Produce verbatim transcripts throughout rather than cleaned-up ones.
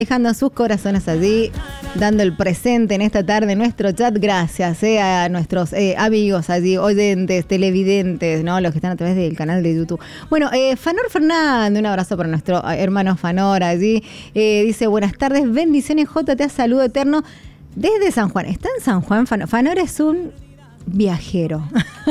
dejando sus corazones allí, dando el presente en esta tarde en nuestro chat. Gracias eh, a nuestros eh, amigos allí, oyentes, televidentes, ¿no? Los que están a través del canal de YouTube. Bueno, eh, Fanor Fernández, un abrazo para nuestro hermano Fanor allí. Eh, dice, buenas tardes, bendiciones, J, te saludo eterno desde San Juan. ¿Está en San Juan, Fanor? Fanor es un viajero.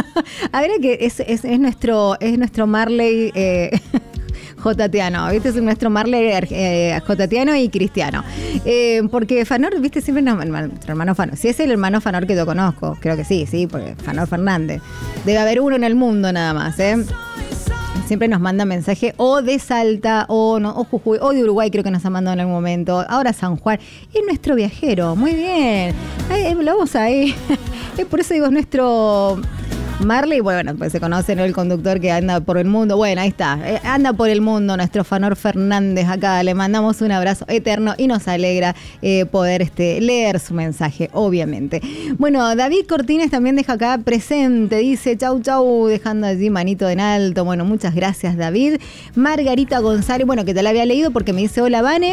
A ver, que es, es, es, nuestro, es nuestro Marley... Eh, Jotatiano, ¿viste? Es nuestro Marley eh, Jotatiano y cristiano. Eh, porque Fanor, ¿viste? Siempre no, nuestro hermano Fanor. Si es el hermano Fanor que yo conozco, creo que sí, sí, porque Fanor Fernández. Debe haber uno en el mundo nada más, ¿eh? Siempre nos manda mensaje o de Salta o, no, o Jujuy o de Uruguay, creo que nos ha mandado en algún momento. Ahora San Juan. Es nuestro viajero, muy bien. Ay, lo vamos ahí. Es por eso digo, es nuestro... Marley, bueno, pues se conoce, ¿no? El conductor que anda por el mundo. Bueno, ahí está. Eh, anda por el mundo nuestro Fanor Fernández acá. Le mandamos un abrazo eterno y nos alegra eh, poder este, leer su mensaje, obviamente. Bueno, David Cortines también deja acá presente. Dice, chau, chau, dejando allí manito en alto. Bueno, muchas gracias, David. Margarita González, bueno, que te la había leído porque me dice, hola, Vane.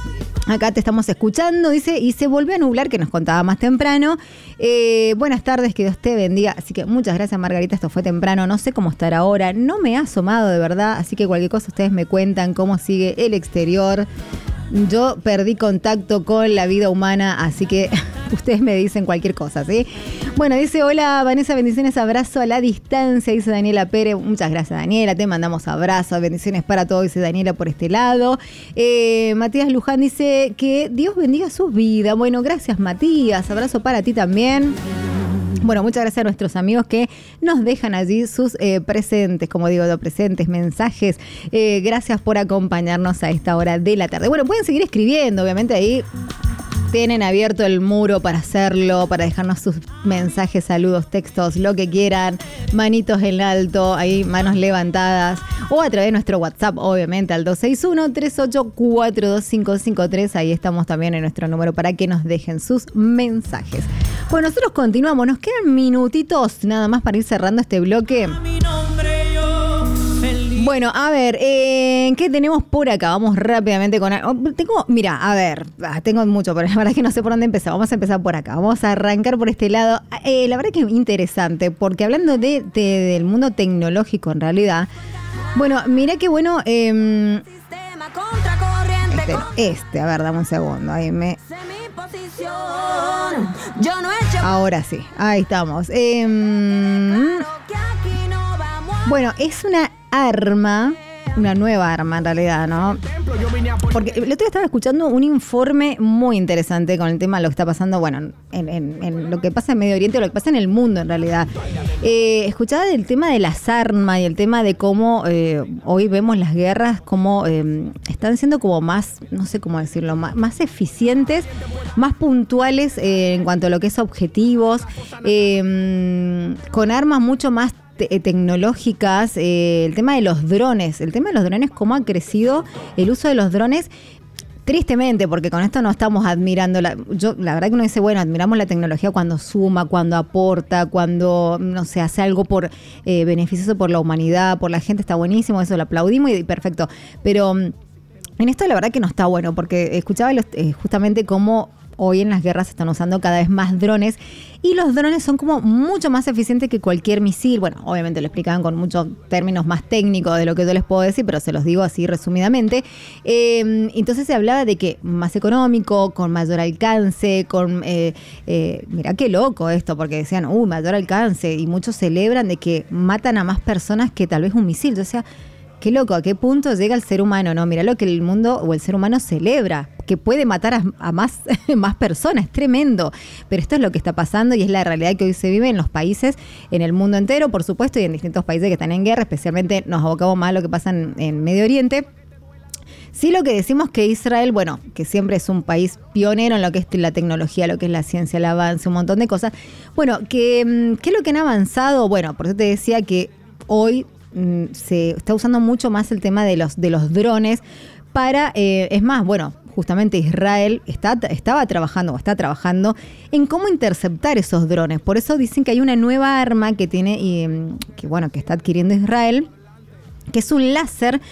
Acá te estamos escuchando, dice, y se volvió a nublar, que nos contaba más temprano. Eh, buenas tardes, que Dios te bendiga. Así que muchas gracias, Margarita, esto fue temprano. No sé cómo estará ahora, no me ha asomado de verdad, así que cualquier cosa ustedes me cuentan cómo sigue el exterior. Yo perdí contacto con la vida humana, así que ustedes me dicen cualquier cosa, ¿sí? Bueno, dice, hola Vanessa, bendiciones, abrazo a la distancia, dice Daniela Pérez. Muchas gracias, Daniela, te mandamos abrazos, bendiciones para todos, dice Daniela por este lado. Eh, Matías Luján dice que Dios bendiga su vida. Bueno, gracias, Matías, abrazo para ti también. Bueno, muchas gracias a nuestros amigos que nos dejan allí sus eh, presentes, como digo, los presentes, mensajes. Eh, gracias por acompañarnos a esta hora de la tarde. Bueno, pueden seguir escribiendo, obviamente ahí tienen abierto el muro para hacerlo, para dejarnos sus mensajes, saludos, textos, lo que quieran, manitos en alto, ahí manos levantadas, o a través de nuestro WhatsApp, obviamente, al dos seis uno, tres ocho cuatro, dos cinco cinco tres, ahí estamos también en nuestro número para que nos dejen sus mensajes. Bueno, nosotros continuamos, nos quedan minutitos nada más para ir cerrando este bloque. Bueno, a ver, eh, ¿qué tenemos por acá? Vamos rápidamente con... Tengo, mira, a ver, tengo mucho, pero la verdad es que no sé por dónde empezar. Vamos a empezar por acá, vamos a arrancar por este lado. Eh, la verdad que es interesante, porque hablando de, de, del mundo tecnológico en realidad, bueno, mira qué bueno... Eh, este, este, a ver, dame un segundo, ahí me... Ahora sí, ahí estamos. Eh, bueno, es una arma, una nueva arma en realidad, ¿no? Porque el otro día estaba escuchando un informe muy interesante con el tema de lo que está pasando, bueno, en, en, en lo que pasa en Medio Oriente, o lo que pasa en el mundo en realidad. Eh, escuchaba del tema de las armas y el tema de cómo eh, hoy vemos las guerras, cómo eh, están siendo como más, no sé cómo decirlo, más, más eficientes, más puntuales eh, en cuanto a lo que es objetivos, eh, con armas mucho más tecnológicas, eh, el tema de los drones, el tema de los drones, cómo ha crecido el uso de los drones, tristemente, porque con esto no estamos admirando, la, yo la verdad que uno dice, bueno, admiramos la tecnología cuando suma, cuando aporta, cuando, no sé, hace algo por eh, beneficioso por la humanidad, por la gente, está buenísimo, eso lo aplaudimos y perfecto, pero en esto la verdad que no está bueno, porque escuchaba los, eh, justamente cómo hoy en las guerras se están usando cada vez más drones y los drones son como mucho más eficientes que cualquier misil. Bueno, obviamente lo explicaban con muchos términos más técnicos de lo que yo les puedo decir, pero se los digo así resumidamente. Eh, entonces se hablaba de que más económico, con mayor alcance, con... Eh, eh, mirá qué loco esto, porque decían, uy, mayor alcance, y muchos celebran de que matan a más personas que tal vez un misil. O sea, qué loco, ¿a qué punto llega el ser humano? No, mirá lo que el mundo o el ser humano celebra, que puede matar a, a más, más personas, es tremendo. Pero esto es lo que está pasando y es la realidad que hoy se vive en los países, en el mundo entero, por supuesto, y en distintos países que están en guerra, especialmente nos abocamos más a lo que pasa en, en Medio Oriente. Sí, lo que decimos que Israel, bueno, que siempre es un país pionero en lo que es la tecnología, lo que es la ciencia, el avance, un montón de cosas. Bueno, que, ¿qué es lo que han avanzado? Bueno, por eso te decía que hoy se está usando mucho más el tema de los de los drones para, eh, es más, bueno, justamente Israel está, estaba trabajando o está trabajando en cómo interceptar esos drones. Por eso dicen que hay una nueva arma que tiene y que bueno que está adquiriendo Israel, que es un láser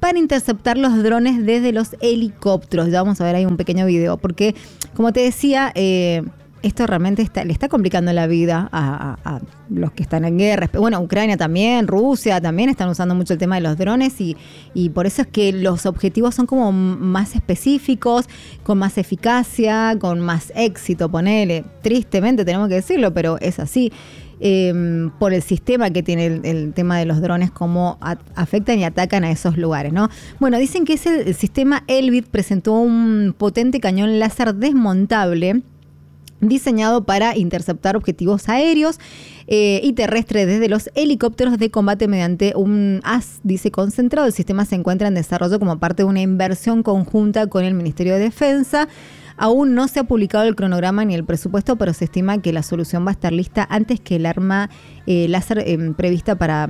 para interceptar los drones desde los helicópteros. Ya vamos a ver ahí un pequeño video, porque como te decía, eh, esto realmente está, le está complicando la vida a, a, a los que están en guerra. Bueno, Ucrania también, Rusia también están usando mucho el tema de los drones y, y por eso es que los objetivos son como más específicos, con más eficacia, con más éxito, ponele. Tristemente tenemos que decirlo, pero es así. Eh, por el sistema que tiene el, el tema de los drones, cómo a, afectan y atacan a esos lugares, ¿no? Bueno, dicen que ese, el sistema Elbit presentó un potente cañón láser desmontable diseñado para interceptar objetivos aéreos eh, y terrestres desde los helicópteros de combate mediante un haz, dice, concentrado. El sistema se encuentra en desarrollo como parte de una inversión conjunta con el Ministerio de Defensa. Aún no se ha publicado el cronograma ni el presupuesto, pero se estima que la solución va a estar lista antes que el arma eh, láser eh, prevista para...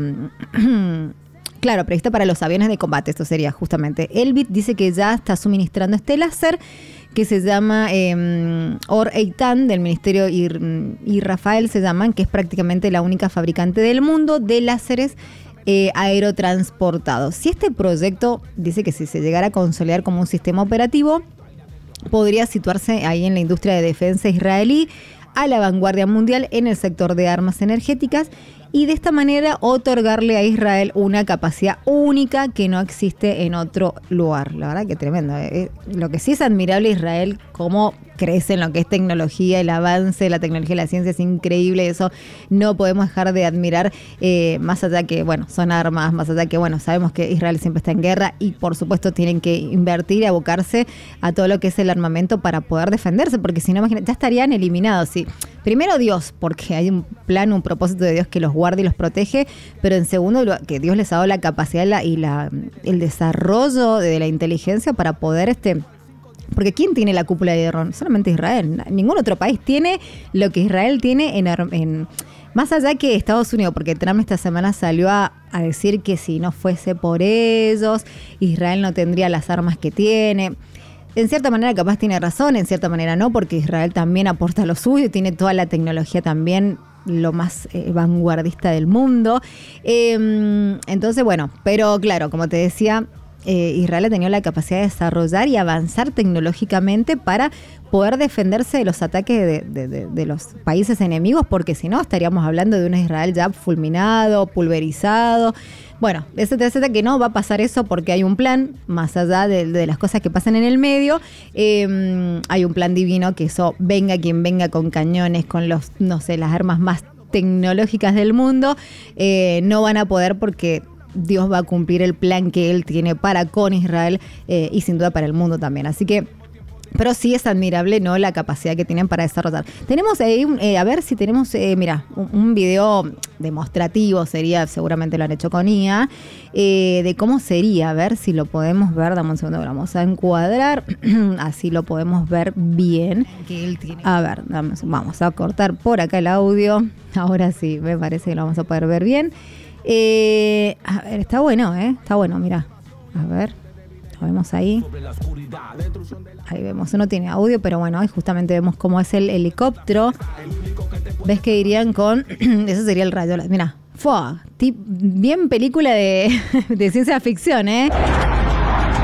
Claro, prevista para los aviones de combate, esto sería justamente. Elbit dice que ya está suministrando este láser que se llama eh, Or-Eitan del Ministerio y, y Rafael se llaman, que es prácticamente la única fabricante del mundo de láseres eh, aerotransportados. Si este proyecto dice que si se llegara a consolidar como un sistema operativo, podría situarse ahí en la industria de defensa israelí a la vanguardia mundial en el sector de armas energéticas y de esta manera otorgarle a Israel una capacidad única que no existe en otro lugar. La verdad que tremendo. ¿eh? Lo que sí es admirable Israel, cómo crece en lo que es tecnología, el avance de la tecnología y la ciencia es increíble. Eso no podemos dejar de admirar, eh, más allá que, bueno, son armas, más allá que, bueno, sabemos que Israel siempre está en guerra y por supuesto tienen que invertir y abocarse a todo lo que es el armamento para poder defenderse, porque si no, imagínate, ya estarían eliminados. ¿sí? Primero Dios, porque hay un plan, un propósito de Dios que los guarda y los protege, pero en segundo, que Dios les ha dado la capacidad la, y la, el desarrollo de la inteligencia para poder, este porque ¿quién tiene la cúpula de hierro? Solamente Israel. Ningún otro país tiene lo que Israel tiene en, en más allá que Estados Unidos, porque Trump esta semana salió a, a decir que si no fuese por ellos, Israel no tendría las armas que tiene. En cierta manera capaz tiene razón, en cierta manera no, porque Israel también aporta lo suyo, tiene toda la tecnología también, lo más eh, vanguardista del mundo. Eh, entonces, bueno, pero claro, como te decía, eh, Israel ha tenido la capacidad de desarrollar y avanzar tecnológicamente para poder defenderse de los ataques de, de, de, de los países enemigos, porque si no estaríamos hablando de un Israel ya fulminado, pulverizado. Bueno, etcétera, etcétera, que no va a pasar eso porque hay un plan, más allá de, de las cosas que pasan en el medio, eh, hay un plan divino que eso venga quien venga con cañones, con los, no sé, las armas más tecnológicas del mundo, eh, no van a poder porque Dios va a cumplir el plan que Él tiene para con Israel eh, y sin duda para el mundo también. Así que pero sí es admirable, ¿no?, la capacidad que tienen para desarrollar. Tenemos ahí, eh, a ver si tenemos, eh, mira, un, un video demostrativo sería, seguramente lo han hecho con I A, eh, de cómo sería, a ver si lo podemos ver, dame un segundo, lo vamos a encuadrar, así lo podemos ver bien. Que él tiene. A ver, dame, vamos a cortar por acá el audio, ahora sí, me parece que lo vamos a poder ver bien. Eh, a ver, está bueno, ¿eh? Está bueno, mira, a ver. Lo vemos ahí. Ahí vemos, no tiene audio, pero bueno, ahí justamente vemos cómo es el helicóptero. ¿Ves que irían con...? Eso sería el rayo. Mira, ¡fua! Bien película de, de ciencia ficción, ¿eh?